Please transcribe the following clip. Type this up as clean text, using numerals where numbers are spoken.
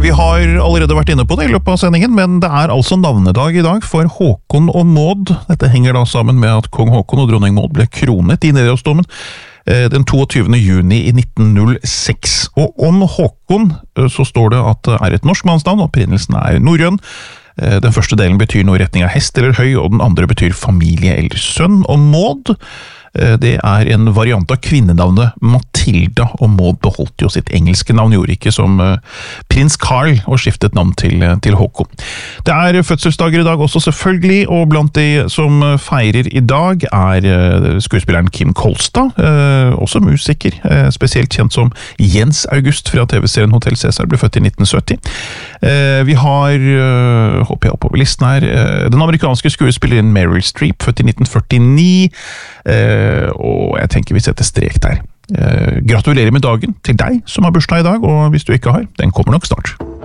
Vi har allerede vært inne på det i løpet av sendingen, men det altså navnedag i dag for Håkon og Maud. Dette henger da sammen med at kong Håkon og dronning Maud ble kronet i Nidarosdomen den 22. juni i 1906. Og om Håkon så står det at det et norsk mannsnavn, opprinnelsen norrøn. Den første delen betyr noe i retning av hest eller høy, og den andre betyr familie eller sønn. Og Maud, det en variant av kvinnenavnet Matilda, og Maud beholdt jo sitt engelske navn, gjorde ikke som prins Carl og skiftet navn til Håkon. Det fødselsdager i dag også selvfølgelig, og blant de som feirer i dag skuespilleren Kim Kolstad, også musiker, spesielt kjent som Jens August fra TV-serien Hotel Cæsar, ble født i 1970. Vi har, håper jeg oppover listen her, den amerikanske skuespilleren Meryl Streep, født i 1949, og jeg tenker vi setter strek der. Gratulerer med dagen til deg som har bursdag i dag, og hvis du ikke har, den kommer nok snart.